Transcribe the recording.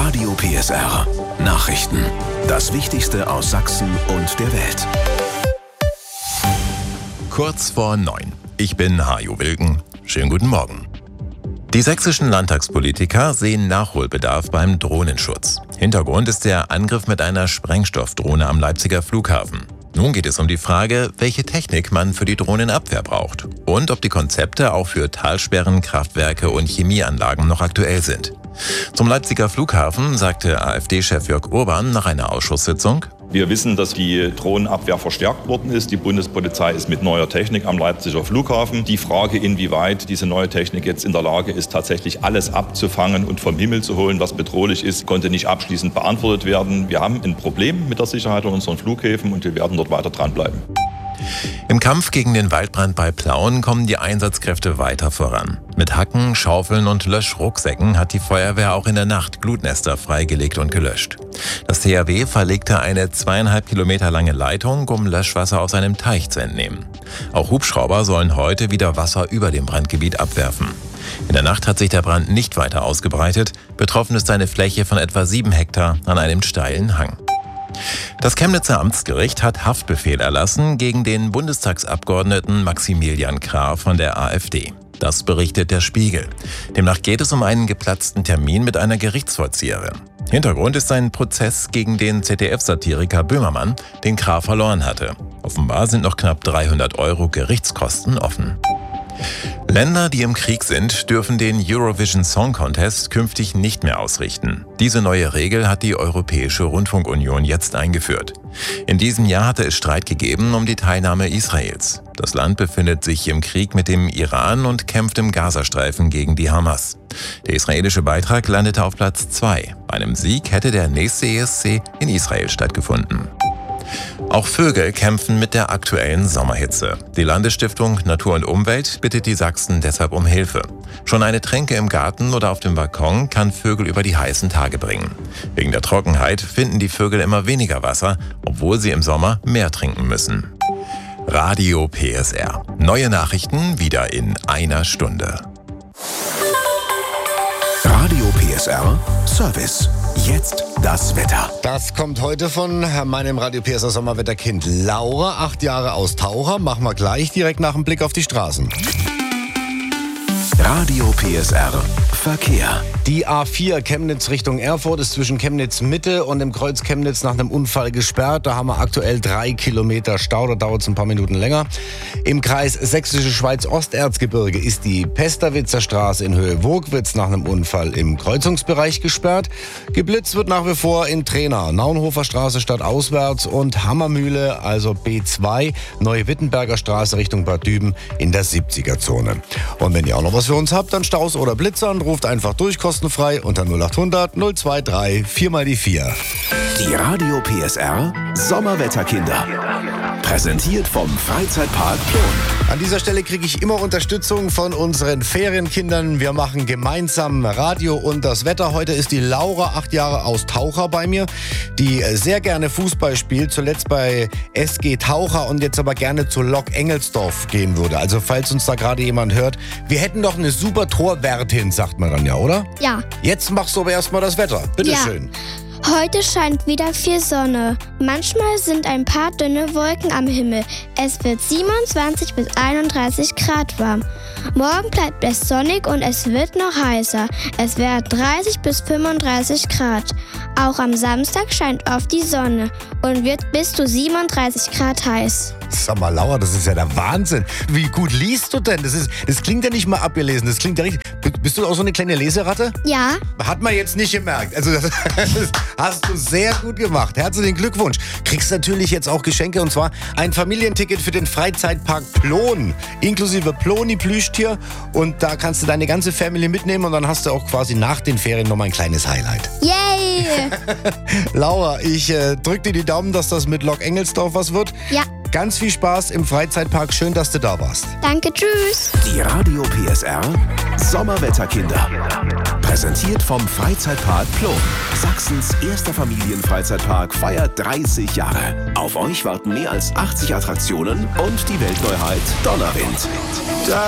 Radio PSR. Nachrichten. Das Wichtigste aus Sachsen und der Welt. Kurz vor 9. Ich bin Hajo Wilken. Schönen guten Morgen. Die sächsischen Landtagspolitiker sehen Nachholbedarf beim Drohnenschutz. Hintergrund ist der Angriff mit einer Sprengstoffdrohne am Leipziger Flughafen. Nun geht es um die Frage, welche Technik man für die Drohnenabwehr braucht und ob die Konzepte auch für Talsperren, Kraftwerke und Chemieanlagen noch aktuell sind. Zum Leipziger Flughafen sagte AfD-Chef Jörg Urban nach einer Ausschusssitzung: Wir wissen, dass die Drohnenabwehr verstärkt worden ist. Die Bundespolizei ist mit neuer Technik am Leipziger Flughafen. Die Frage, inwieweit diese neue Technik jetzt in der Lage ist, tatsächlich alles abzufangen und vom Himmel zu holen, was bedrohlich ist, konnte nicht abschließend beantwortet werden. Wir haben ein Problem mit der Sicherheit an unseren Flughäfen und wir werden dort weiter dranbleiben. Im Kampf gegen den Waldbrand bei Plauen kommen die Einsatzkräfte weiter voran. Mit Hacken, Schaufeln und Löschrucksäcken hat die Feuerwehr auch in der Nacht Glutnester freigelegt und gelöscht. Das THW verlegte eine 2,5 Kilometer lange Leitung, um Löschwasser aus einem Teich zu entnehmen. Auch Hubschrauber sollen heute wieder Wasser über dem Brandgebiet abwerfen. In der Nacht hat sich der Brand nicht weiter ausgebreitet. Betroffen ist eine Fläche von etwa 7 Hektar an einem steilen Hang. Das Chemnitzer Amtsgericht hat Haftbefehl erlassen gegen den Bundestagsabgeordneten Maximilian Krah von der AfD. Das berichtet der Spiegel. Demnach geht es um einen geplatzten Termin mit einer Gerichtsvollzieherin. Hintergrund ist ein Prozess gegen den ZDF-Satiriker Böhmermann, den Krah verloren hatte. Offenbar sind noch knapp 300 € Gerichtskosten offen. Länder, die im Krieg sind, dürfen den Eurovision Song Contest künftig nicht mehr ausrichten. Diese neue Regel hat die Europäische Rundfunkunion jetzt eingeführt. In diesem Jahr hatte es Streit gegeben um die Teilnahme Israels. Das Land befindet sich im Krieg mit dem Iran und kämpft im Gazastreifen gegen die Hamas. Der israelische Beitrag landete auf Platz 2. Bei einem Sieg hätte der nächste ESC in Israel stattgefunden. Auch Vögel kämpfen mit der aktuellen Sommerhitze. Die Landesstiftung Natur und Umwelt bittet die Sachsen deshalb um Hilfe. Schon eine Tränke im Garten oder auf dem Balkon kann Vögel über die heißen Tage bringen. Wegen der Trockenheit finden die Vögel immer weniger Wasser, obwohl sie im Sommer mehr trinken müssen. Radio PSR. Neue Nachrichten wieder in einer Stunde. Radio PSR Service. Jetzt das Wetter. Das kommt heute von meinem Radio PSR Sommerwetterkind Laura, 8 Jahre aus Taucher. Machen wir gleich direkt nach dem Blick auf die Straßen. Radio PSR Verkehr. Die A4 Chemnitz Richtung Erfurt ist zwischen Chemnitz Mitte und dem Kreuz Chemnitz nach einem Unfall gesperrt. Da haben wir aktuell 3 Kilometer Stau, da dauert es ein paar Minuten länger. Im Kreis Sächsische Schweiz-Osterzgebirge ist die Pesterwitzer Straße in Höhe Wogwitz nach einem Unfall im Kreuzungsbereich gesperrt. Geblitzt wird nach wie vor in Trena, Naunhofer Straße stadtauswärts und Hammermühle, also B2, Neue Wittenberger Straße Richtung Bad Düben in der 70er-Zone. Und wenn ihr auch noch was für uns habt, dann Staus oder Blitzern, ruft einfach durch, kostenfrei unter 0800 023 4 mal die 4. Die Radio PSR Sommerwetterkinder. Präsentiert vom Freizeitpark Plon. An dieser Stelle kriege ich immer Unterstützung von unseren Ferienkindern. Wir machen gemeinsam Radio und das Wetter. Heute ist die Laura, 8 Jahre aus Taucher bei mir, die sehr gerne Fußball spielt, zuletzt bei SG Taucher und jetzt aber gerne zu Lok Engelsdorf gehen würde. Also falls uns da gerade jemand hört, wir hätten doch eine super Torwärtin, sagt man dann ja, oder? Ja. Jetzt machst du aber erstmal das Wetter. Bitte Ja. schön. Heute scheint wieder viel Sonne. Manchmal sind ein paar dünne Wolken am Himmel. Es wird 27 bis 31 Grad warm. Morgen bleibt es sonnig und es wird noch heißer. Es werden 30 bis 35 Grad. Auch am Samstag scheint oft die Sonne und wird bis zu 37 Grad heiß. Sag mal, Laura, das ist ja der Wahnsinn. Wie gut liest du denn? Das klingt ja nicht mal abgelesen, das klingt ja richtig. Bist du auch so eine kleine Leseratte? Ja, Hat man jetzt nicht gemerkt. Also das hast du sehr gut gemacht. Herzlichen Glückwunsch. Kriegst natürlich jetzt auch Geschenke und zwar ein Familienticket für den Freizeitpark Plon. Inklusive Ploni-Plüschtier. Und da kannst du deine ganze Family mitnehmen und dann hast du auch quasi nach den Ferien nochmal ein kleines Highlight. yay! Laura, ich drück dir die Daumen, dass das mit Lok Engelsdorf was wird. Ja, Ganz viel Spaß im Freizeitpark. Schön, dass du da warst. danke, tschüss. Die Radio PSR Sommerwetterkinder. Präsentiert vom Freizeitpark Plon. Sachsens erster Familienfreizeitpark feiert 30 Jahre. Auf euch warten mehr als 80 Attraktionen und die Weltneuheit Donnerwind.